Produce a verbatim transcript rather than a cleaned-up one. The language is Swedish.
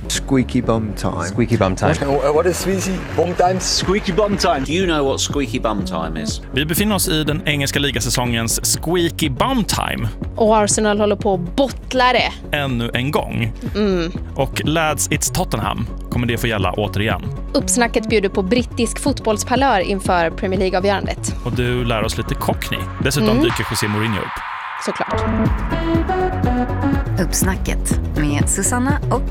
Squeaky bum time. Squeaky bum time. What, what is squeaky bum time? Squeaky bum time. Do you know what squeaky bum time is? Vi befinner oss i den engelska ligasäsongens Squeaky bum time. Och Arsenal håller på att bottla det. Ännu en gång. Mm. Och lads, it's Tottenham. Kommer det få gälla återigen? Uppsnacket bjuder på brittisk fotbollspalör inför Premier League-avgörandet. Och du lär oss lite Cockney. Dessutom mm. dyker José Mourinho upp. Såklart. Uppsnacket med Susanna och